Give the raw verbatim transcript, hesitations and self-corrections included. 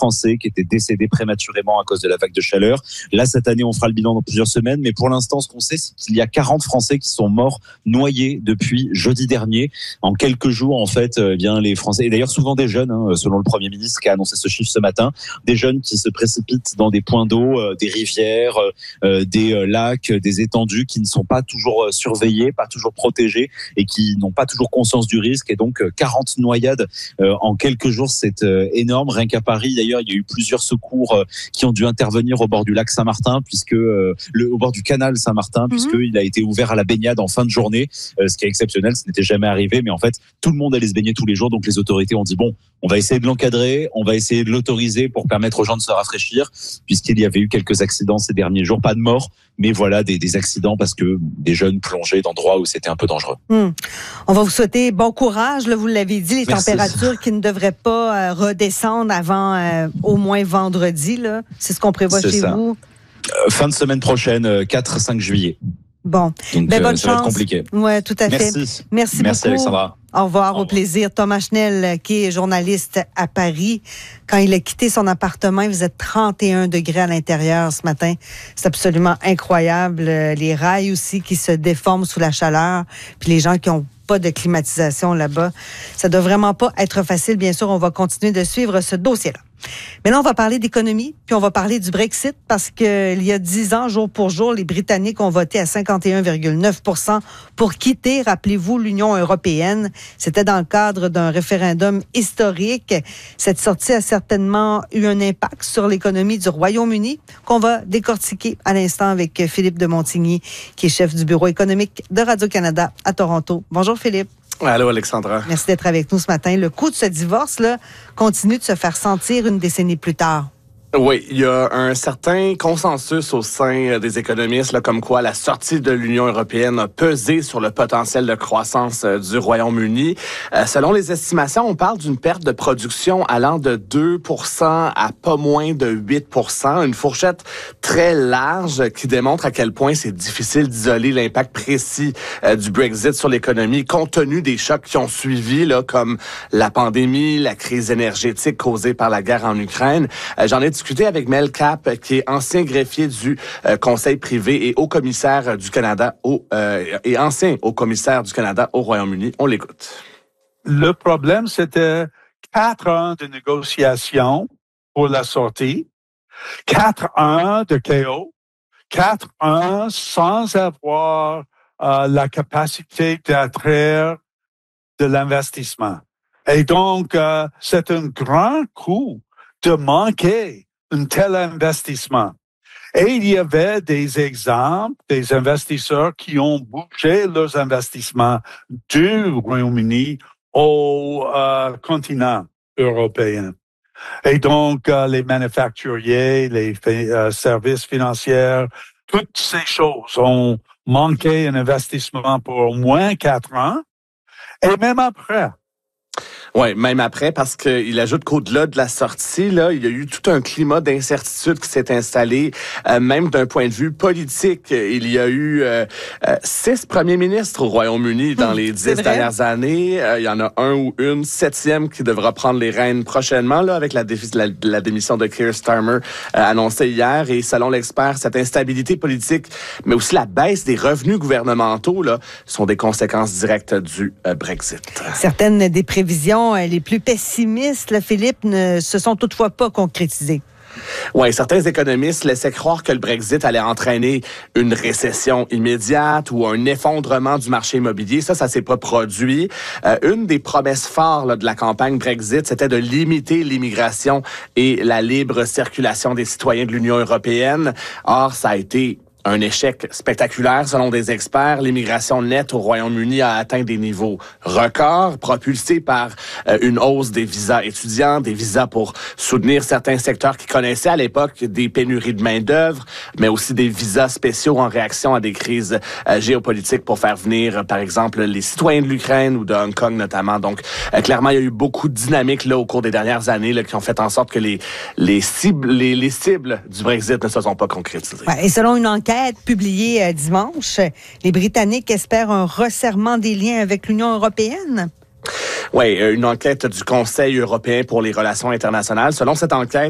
Français qui étaient décédés prématurément à cause de la vague de chaleur. Là, cette année, on fera le bilan dans plusieurs semaines, mais pour l'instant, ce qu'on sait, c'est qu'il y a quarante Français qui sont morts noyés depuis jeudi dernier. En quelques jours, en fait, eh bien les Français, et d'ailleurs souvent des jeunes, hein, selon le Premier ministre qui a annoncé ce chiffre ce matin, des jeunes qui se précipitent dans des points d'eau, euh, des rivières, euh, des euh, lacs, des étendues qui ne sont pas toujours euh, surveillés, pas toujours protégés et qui n'ont pas toujours conscience du risque. Et donc, euh, quarante noyades euh, en quelques jours, c'est euh, énorme. Rien qu'à Paris, d'ailleurs, il y a eu plusieurs secours euh, qui ont dû intervenir au bord du lac Saint-Martin, puisque euh, le, au bord du canal Saint-Martin, mm-hmm. puisqu'il a été ouvert à la baignade en fin de journée, euh, ce qui est exceptionnel, ce n'était jamais arrivé. Mais en fait, tout le monde allait se baigner tous les jours, donc les autorités ont dit bon, on va essayer de l'encadrer, on va essayer de l'autoriser pour permettre aux gens de se rafraîchir, puisqu'il y avait eu quelques accidents ces derniers jours, pas de morts, mais voilà des, des accidents parce que des jeunes plongeaient d'endroits où c'était un peu dangereux. Hum. On va vous souhaiter bon courage, là, vous l'avez dit, les Merci. Températures qui ne devraient pas euh, redescendre avant euh, au moins vendredi, là. C'est ce qu'on prévoit C'est chez ça. vous. Euh, fin de semaine prochaine, quatre à cinq juillet. Bon, donc ben, bonne euh, ça chance. va être compliqué. Ouais, tout à fait. Merci. Merci, Merci beaucoup. Alexandra. Au revoir, au, au revoir. plaisir. Thomas Schnell, qui est journaliste à Paris, quand il a quitté son appartement, il faisait trente et un degrés à l'intérieur ce matin. C'est absolument incroyable. Les rails aussi qui se déforment sous la chaleur, puis les gens qui ont pas de climatisation là-bas. Ça doit vraiment pas être facile. Bien sûr, on va continuer de suivre ce dossier-là. Mais là, on va parler d'économie, puis on va parler du Brexit, parce que il y a dix ans, jour pour jour, les Britanniques ont voté à cinquante et un virgule neuf pour cent pour quitter, rappelez-vous, l'Union européenne. C'était dans le cadre d'un référendum historique. Cette sortie a certainement eu un impact sur l'économie du Royaume-Uni, qu'on va décortiquer à l'instant avec Philippe de Montigny, qui est chef du bureau économique de Radio-Canada à Toronto. Bonjour Philippe. Allô, Alexandra. Merci d'être avec nous ce matin. Le coût de ce divorce-là continue de se faire sentir une décennie plus tard. Oui, il y a un certain consensus au sein des économistes, là, comme quoi la sortie de l'Union européenne a pesé sur le potentiel de croissance euh, du Royaume-Uni. Euh, selon les estimations, on parle d'une perte de production allant de deux pour cent à pas moins de huit pour cent, une fourchette très large qui démontre à quel point c'est difficile d'isoler l'impact précis euh, du Brexit sur l'économie, compte tenu des chocs qui ont suivi, là, comme la pandémie, la crise énergétique causée par la guerre en Ukraine. Euh, j'en ai discuté avec Mel Cap, qui est ancien greffier du euh, Conseil privé et haut-commissaire du Canada au euh, et ancien haut-commissaire du Canada au Royaume-Uni. On l'écoute. Le problème, c'était quatre ans de négociations pour la sortie, quatre ans de chaos, quatre ans sans avoir euh, la capacité d'attraire de l'investissement. Et donc, euh, c'est un grand coup de manquer un tel investissement. Et il y avait des exemples, des investisseurs qui ont bougé leurs investissements du Royaume-Uni au euh, continent européen. Et donc, euh, les manufacturiers, les euh, services financiers, toutes ces choses ont manqué un investissement pour au moins quatre ans. Et même après. Oui, même après, parce qu'il ajoute qu'au-delà de la sortie, là, il y a eu tout un climat d'incertitude qui s'est installé, euh, même d'un point de vue politique. Il y a eu euh, euh, six premiers ministres au Royaume-Uni dans mmh, les dix dernières années. Euh, il y en a un ou une septième qui devra prendre les rênes prochainement, là, avec la, dé- la, la démission de Keir Starmer euh, annoncée hier. Et selon l'expert, cette instabilité politique, mais aussi la baisse des revenus gouvernementaux, là, sont des conséquences directes du euh, Brexit. Certaines des prévisions les plus pessimistes, là, Philippe, ne se sont toutefois pas concrétisées. Oui, certains économistes laissaient croire que le Brexit allait entraîner une récession immédiate ou un effondrement du marché immobilier. Ça, ça s'est pas produit. Euh, une des promesses phares là, de la campagne Brexit, c'était de limiter l'immigration et la libre circulation des citoyens de l'Union européenne. Or, ça a été un échec spectaculaire selon des experts. L'immigration nette au Royaume-Uni a atteint des niveaux records, propulsés par euh, une hausse des visas étudiants, des visas pour soutenir certains secteurs qui connaissaient à l'époque des pénuries de main-d'œuvre, mais aussi des visas spéciaux en réaction à des crises euh, géopolitiques pour faire venir, par exemple, les citoyens de l'Ukraine ou de Hong Kong notamment. Donc, euh, clairement, il y a eu beaucoup de dynamiques là au cours des dernières années là, qui ont fait en sorte que les les cibles les, les cibles du Brexit ne se sont pas concrétisées. Ouais, et selon une enquête publiée euh, dimanche, les Britanniques espèrent un resserrement des liens avec l'Union européenne. Oui, une enquête du Conseil européen pour les relations internationales. Selon cette enquête,